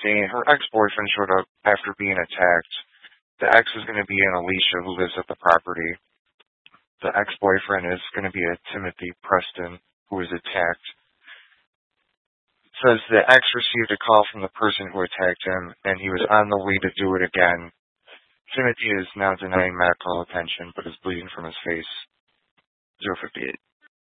saying her ex-boyfriend showed up after being attacked. The ex is going to be an Alicia who lives at the property. The ex-boyfriend is going to be a Timothy Preston who was attacked. It says the ex received a call from the person who attacked him, and he was on the way to do it again. Timothy is now denying medical attention, but is bleeding from his face. 058.